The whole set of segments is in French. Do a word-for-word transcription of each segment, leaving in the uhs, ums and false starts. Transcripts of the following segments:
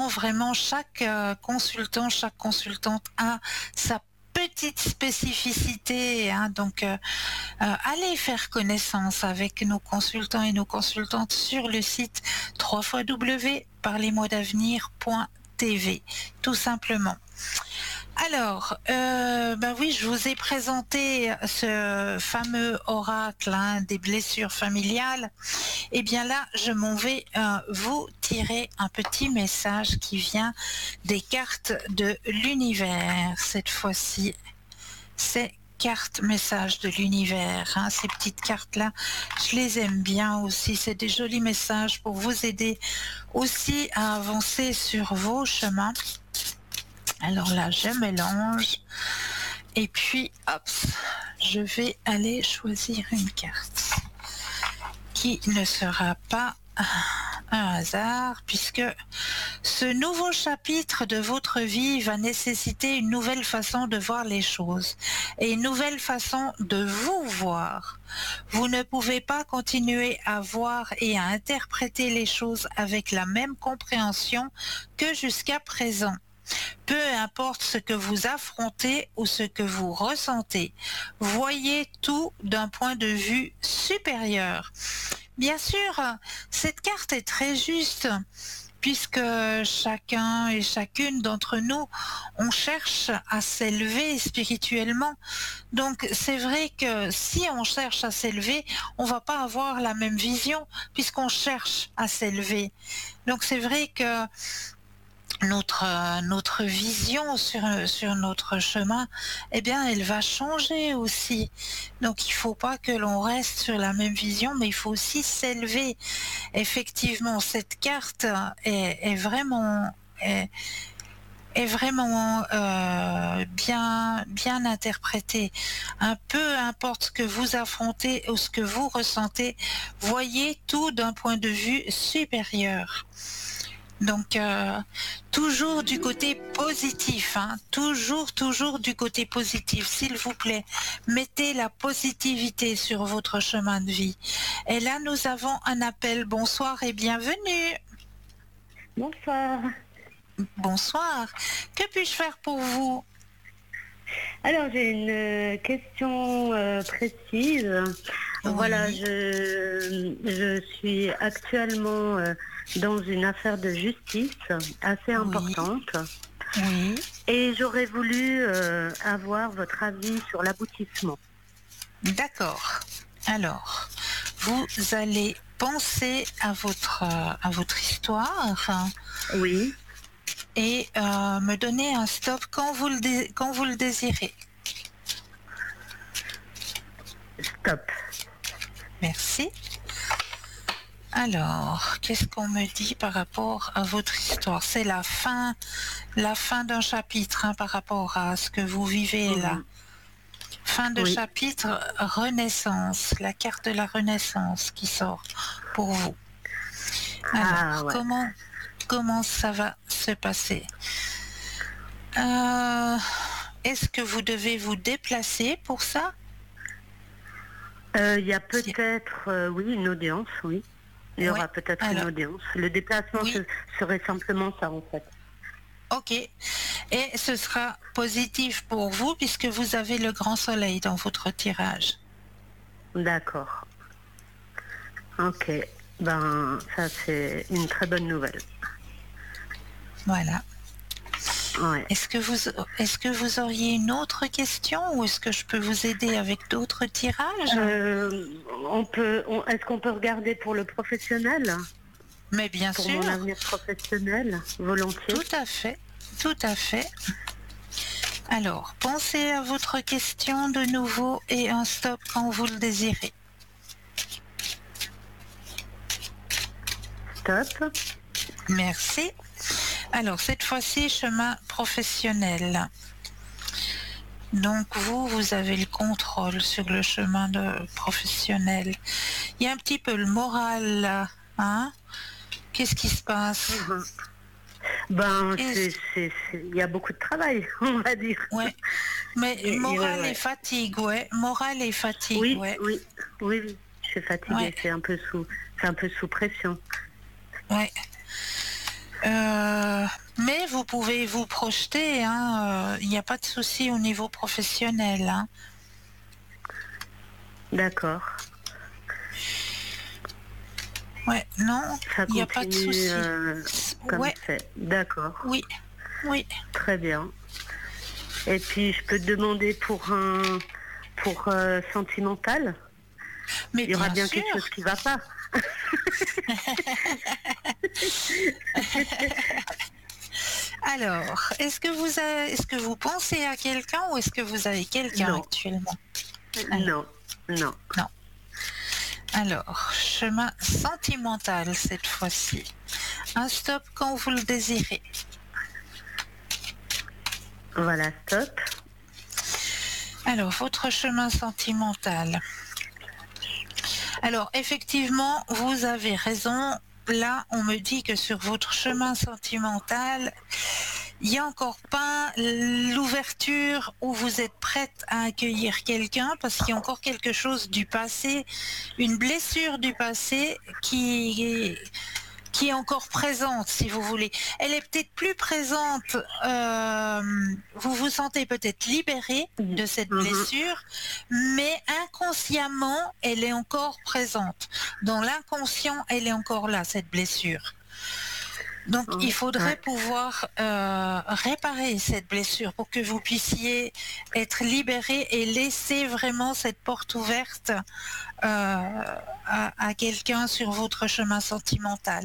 vraiment chaque euh, consultant, chaque consultante a sa petite spécificité, hein, donc euh, euh, allez faire connaissance avec nos consultants et nos consultantes sur le site w w w point parlez moi d'avenir point t v, tout simplement. Alors, euh, ben oui, je vous ai présenté ce fameux oracle, hein, des blessures familiales. Et bien là, je m'en vais euh, vous tirer un petit message qui vient des cartes de l'univers. Cette fois-ci, c'est cartes messages de l'univers, hein, ces petites cartes-là, je les aime bien aussi. C'est des jolis messages pour vous aider aussi à avancer sur vos chemins. Alors là, je mélange et puis hop, je vais aller choisir une carte qui ne sera pas un hasard, puisque ce nouveau chapitre de votre vie va nécessiter une nouvelle façon de voir les choses et une nouvelle façon de vous voir. Vous ne pouvez pas continuer à voir et à interpréter les choses avec la même compréhension que jusqu'à présent. Peu importe ce que vous affrontez ou ce que vous ressentez, voyez tout d'un point de vue supérieur. Bien sûr, cette carte est très juste, puisque chacun et chacune d'entre nous, on cherche à s'élever spirituellement. Donc c'est vrai que si on cherche à s'élever, on va pas avoir la même vision, puisqu'on cherche à s'élever. Donc c'est vrai que notre euh, notre vision sur sur notre chemin, eh bien elle va changer aussi. Donc il faut pas que l'on reste sur la même vision, mais il faut aussi s'élever. Effectivement, cette carte est, est vraiment est, est vraiment euh, bien bien interprétée. Un peu importe ce que vous affrontez ou ce que vous ressentez, voyez tout d'un point de vue supérieur. Donc, euh, toujours du côté positif, hein, toujours, toujours du côté positif, s'il vous plaît. Mettez la positivité sur votre chemin de vie. Et là, nous avons un appel. Bonsoir et bienvenue. Bonsoir. Bonsoir. Que puis-je faire pour vous? Alors, j'ai une question euh, précise. Oui. Voilà, je, je suis actuellement euh, dans une affaire de justice assez importante. Oui. Et j'aurais voulu euh, avoir votre avis sur l'aboutissement. D'accord. Alors, vous allez penser à votre, à votre histoire. Oui. Et euh, me donner un stop quand vous le, dé- quand vous le désirez. Stop. Merci. Alors, qu'est-ce qu'on me dit par rapport à votre histoire? C'est la fin, la fin d'un chapitre, hein, par rapport à ce que vous vivez là. Mmh. Fin de Oui. chapitre, Renaissance, la carte de la Renaissance qui sort pour vous. Alors, Ah, ouais. comment, comment ça va se passer? euh, Est-ce que vous devez vous déplacer pour ça? Il euh, y a peut-être, euh, oui, une audience, oui. Il y Ouais. aura peut-être Alors, une audience. Le déplacement oui. ce serait simplement ça, en fait. Ok. Et ce sera positif pour vous puisque vous avez le grand soleil dans votre tirage. D'accord. Ok. Ben, ça, c'est une très bonne nouvelle. Voilà. Ouais. Est-ce que vous, est-ce que vous auriez une autre question ou est-ce que je peux vous aider avec d'autres tirages? Euh, on peut, on, est-ce qu'on peut regarder pour le professionnel? Mais bien Pour sûr. mon avenir professionnel, volontiers. Tout à fait. Tout à fait. Alors, pensez à votre question de nouveau et un stop quand vous le désirez. Stop. Merci. Alors, cette fois-ci, chemin professionnel. Donc, vous, vous avez le contrôle sur le chemin de professionnel. Il y a un petit peu le moral, là, hein? Qu'est-ce qui se passe? Mmh. Ben, Qu'est-ce... il y a beaucoup de travail, on va dire. Ouais. Mais Et, moral et, ouais, ouais. et fatigue, ouais. Moral et fatigue, oui, ouais. oui, oui, oui. Je suis fatiguée, Ouais. c'est un peu sous, c'est un peu sous pression. Ouais. Euh, mais vous pouvez vous projeter, hein, il n'y a pas de souci au niveau professionnel. Hein. D'accord. Ouais, non, Ça il n'y a pas de continue souci. euh, comme Ouais, c'est. D'accord. oui, oui. Très bien. Et puis, je peux te demander pour un pour euh, sentimental, Mais il y aura bien bien sûr. quelque chose qui va pas. Alors, est-ce que vous avez, est-ce que vous pensez à quelqu'un ou est-ce que vous avez quelqu'un Non, actuellement? Alors, non, non. non. Alors, chemin sentimental cette fois-ci. Un stop quand vous le désirez. Voilà, stop. Alors, votre chemin sentimental. Alors, effectivement, vous avez raison. Là, on me dit que sur votre chemin sentimental, il n'y a encore pas l'ouverture où vous êtes prête à accueillir quelqu'un parce qu'il y a encore quelque chose du passé, une blessure du passé qui, qui est encore présente, si vous voulez. Elle est peut-être plus présente, euh, vous vous sentez peut-être libéré de cette blessure, mais inconsciemment, elle est encore présente. Dans l'inconscient, elle est encore là, cette blessure. Donc, Oh, il faudrait ouais. pouvoir euh, réparer cette blessure pour que vous puissiez être libéré et laisser vraiment cette porte ouverte euh, à, à quelqu'un sur votre chemin sentimental.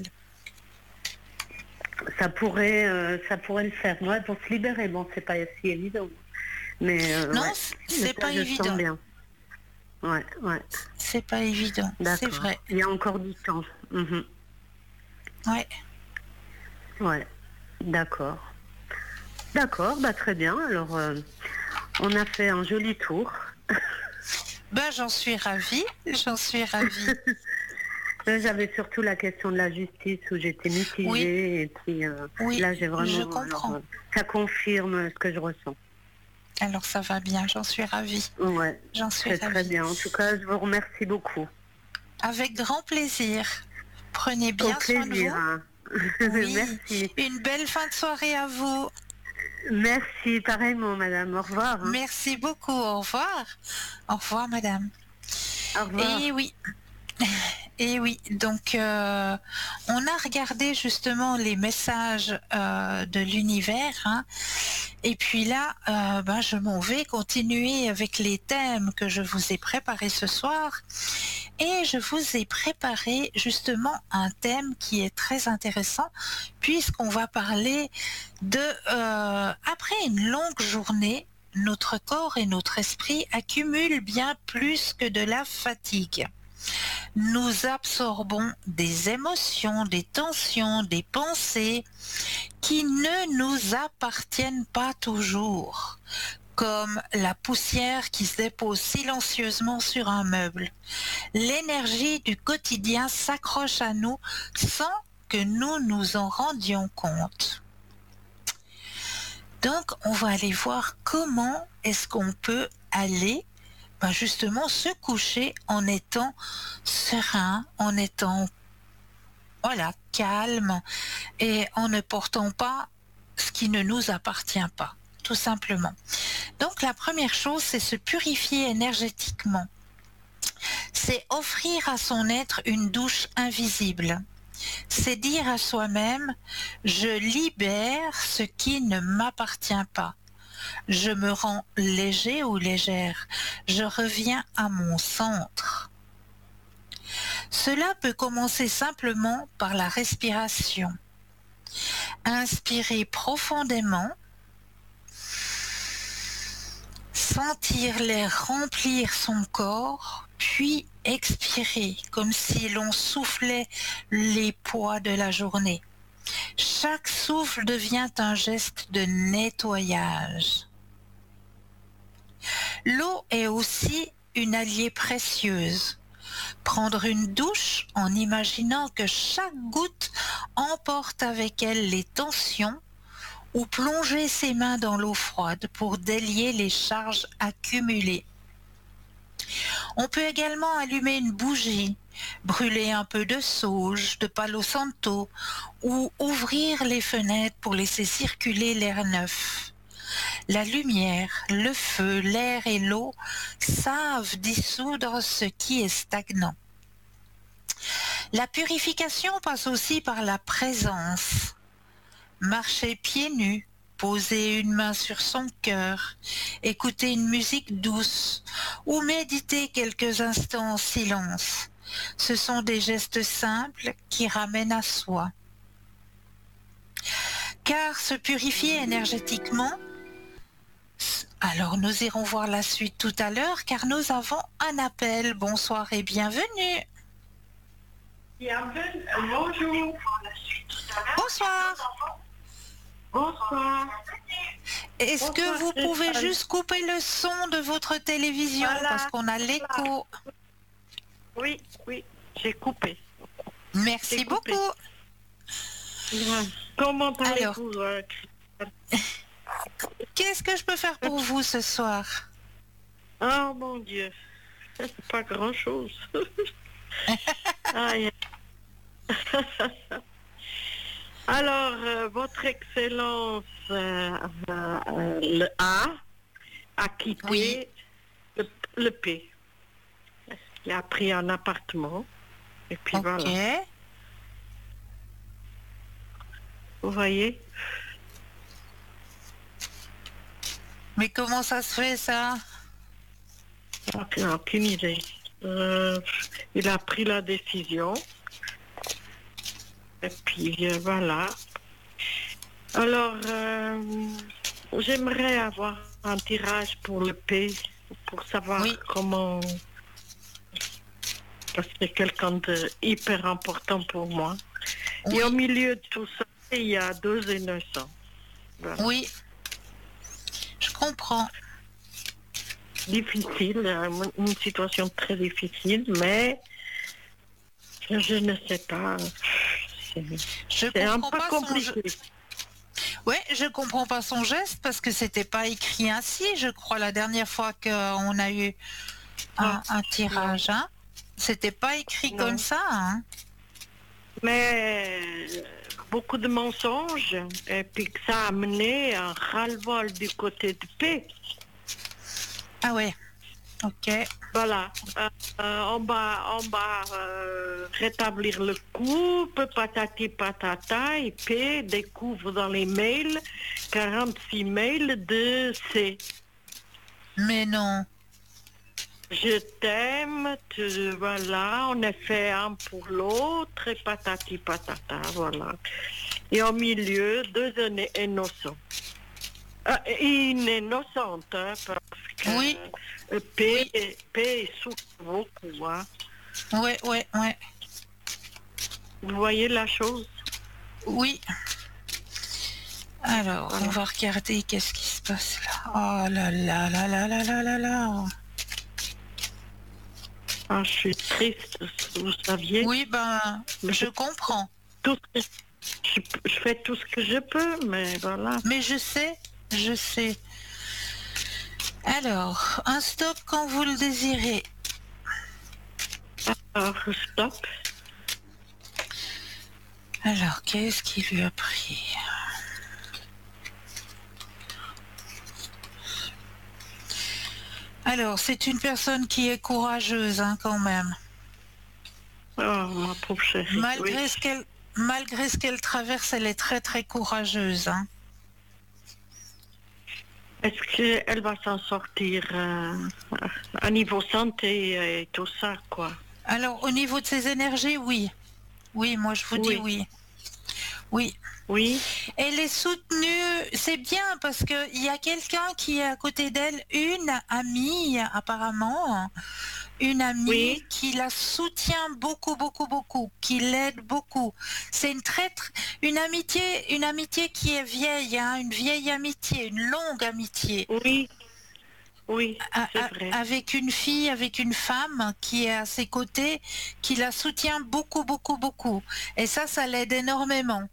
Ça pourrait, euh, ça pourrait le faire. Moi, pour se libérer, bon, c'est pas si évident. Mais euh, non, ouais. c'est pas je évident. Sens bien. Ouais, ouais. C'est pas évident, c'est vrai. Il y a encore du temps. Mm-hmm. Ouais. Ouais, d'accord. D'accord, bah très bien. Alors, euh, on a fait un joli tour. Ben, j'en suis ravie, j'en suis ravie. J'avais surtout la question de la justice où j'étais mitigée Oui. et puis euh, Oui, là j'ai vraiment. je comprends. Alors, ça confirme ce que je ressens. Alors ça va bien, j'en suis ravie. Ouais, J'en suis c'est ravie. très bien. En tout cas, je vous remercie beaucoup. Avec grand plaisir. Prenez bien Au soin plaisir. de vous. Hein. Oui. Merci. Une belle fin de soirée à vous. Merci, pareillement, madame. Au revoir. Hein. Merci beaucoup. Au revoir. Au revoir, madame. Au revoir. Et oui. Et oui, donc euh, on a regardé justement les messages euh, de l'univers, hein, et puis là, euh, ben, je m'en vais continuer avec les thèmes que je vous ai préparés ce soir, et je vous ai préparé justement un thème qui est très intéressant, puisqu'on va parler de, euh, après une longue journée, notre corps et notre esprit accumulent bien plus que de la fatigue. Nous absorbons des émotions, des tensions, des pensées qui ne nous appartiennent pas toujours, comme la poussière qui se dépose silencieusement sur un meuble. L'énergie du quotidien s'accroche à nous sans que nous nous en rendions compte. Donc, on va aller voir comment est-ce qu'on peut aller ben justement se coucher en étant serein, en étant voilà, calme et en ne portant pas ce qui ne nous appartient pas, tout simplement. Donc la première chose, c'est se purifier énergétiquement. C'est offrir à son être une douche invisible. C'est dire à soi-même, je libère ce qui ne m'appartient pas. Je me rends léger ou légère. Je reviens à mon centre. Cela peut commencer simplement par la respiration. Inspirer profondément, sentir l'air remplir son corps, puis expirer comme si l'on soufflait les poids de la journée. Chaque souffle devient un geste de nettoyage. L'eau est aussi une alliée précieuse. Prendre une douche en imaginant que chaque goutte emporte avec elle les tensions ou plonger ses mains dans l'eau froide pour délier les charges accumulées. On peut également allumer une bougie brûler un peu de sauge, de palo santo, ou ouvrir les fenêtres pour laisser circuler l'air neuf. La lumière, le feu, l'air et l'eau savent dissoudre ce qui est stagnant. La purification passe aussi par la présence. Marcher pieds nus, poser une main sur son cœur, écouter une musique douce ou méditer quelques instants en silence. Ce sont des gestes simples qui ramènent à soi. Car se purifier énergétiquement, alors nous irons voir la suite tout à l'heure car nous avons un appel. Bonsoir et bienvenue. Bienvenue. Bonjour. Bonsoir. Bonsoir. Est-ce que vous pouvez juste couper le son de votre télévision voilà, parce qu'on a l'écho? Oui, oui, j'ai coupé. Merci coupé. beaucoup. Comment allez-vous? euh, Qu'est-ce que je peux faire pour vous ce soir? Oh mon Dieu, pas grand-chose. Aïe. Alors, euh, votre Excellence, euh, euh, le A a quitté Oui. le, le P. Il a pris un appartement. Et puis Ok. voilà. Vous voyez? Mais comment ça se fait ça? Aucune, aucune idée. Euh, il a pris la décision. Et puis euh, voilà. Alors, euh, j'aimerais avoir un tirage pour le P, pour savoir Oui. comment... Parce que c'est quelqu'un de hyper important pour moi. Oui. Et au milieu de tout ça, il y a deux innocents. Voilà. Oui. Je comprends. Difficile, euh, une situation très difficile, mais je ne sais pas. C'est Je c'est un comprends peu pas son compliqué. ge- Ouais, je comprends pas son geste parce que c'était pas écrit ainsi, je crois, la dernière fois qu'on a eu un, Ah, un tirage. Hein. C'était pas écrit Non. comme ça. Hein. Mais euh, beaucoup de mensonges, et puis que ça a amené un ras-le-bol du côté de paix. Ah ouais. Ok. Voilà. Euh, euh, on va, on va euh, rétablir le couple, patati patata, et P découvre dans les mails quarante-six mails de C. Mais non. Je t'aime, tu- voilà, on est fait un pour l'autre, et patati patata, voilà. Et au milieu, deux inno- innocents. Ah, et une innocente, hein, parce que Oui. euh, P, P souffre beaucoup, hein. Ouais, ouais, ouais. Vous voyez la chose? Oui. Alors, Voilà. on va regarder qu'est-ce qui se passe là. Oh là là là là là là là là. Ah, je suis triste, vous saviez. Oui, ben, je comprends. Tout ce que- je, je fais tout ce que je peux, mais voilà. Mais je sais, je sais. Alors, un stop quand vous le désirez. Alors, stop. Alors, qu'est-ce qui lui a pris? Alors, c'est une personne qui est courageuse, hein, quand même. Oh, ma pauvre chérie. Malgré Oui. ce qu'elle, malgré ce qu'elle traverse, elle est très très courageuse, hein. Est-ce qu'elle va s'en sortir euh, à niveau santé et tout ça, quoi? Alors, au niveau de ses énergies, oui. Oui, moi je vous dis Oui. oui. Oui. Oui, Elle est soutenue, c'est bien parce qu'il y a quelqu'un qui est à côté d'elle, une amie apparemment, une amie Oui. qui la soutient beaucoup, beaucoup, beaucoup, qui l'aide beaucoup. C'est une très, tr- une amitié, une amitié qui est vieille, hein, une vieille amitié, une longue amitié. oui, oui, A- c'est a- vrai. Avec une fille, avec une femme qui est à ses côtés, qui la soutient beaucoup, beaucoup, beaucoup. Et ça, ça l'aide énormément.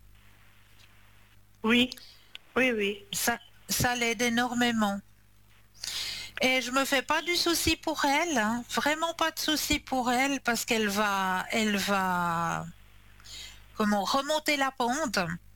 Oui, oui, oui. Ça, ça l'aide énormément. Et je me fais pas du souci pour elle, hein, vraiment pas de souci pour elle parce qu'elle va elle va comment remonter la pente.